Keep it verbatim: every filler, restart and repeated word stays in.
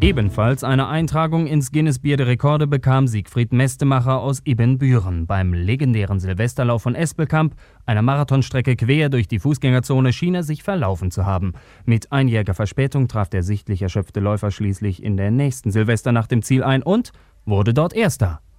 Ebenfalls eine Eintragung ins Guinness Buch der Rekorde bekam Siegfried Mestemacher aus Ibbenbüren. Beim legendären Silvesterlauf von Espelkamp, einer Marathonstrecke quer durch die Fußgängerzone, schien er sich verlaufen zu haben. Mit einjähriger Verspätung traf der sichtlich erschöpfte Läufer schließlich in der nächsten Silvesternacht im Ziel ein und wurde dort Erster.